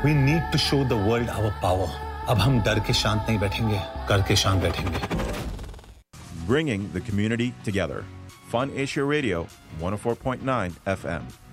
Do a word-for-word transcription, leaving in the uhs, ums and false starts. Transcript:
We need to show the world our power. अब हम डर के शांत नहीं बैठेंगे, करके शांत बैठेंगे. Bringing the community together. Fun Asia Radio, one oh four point nine F M.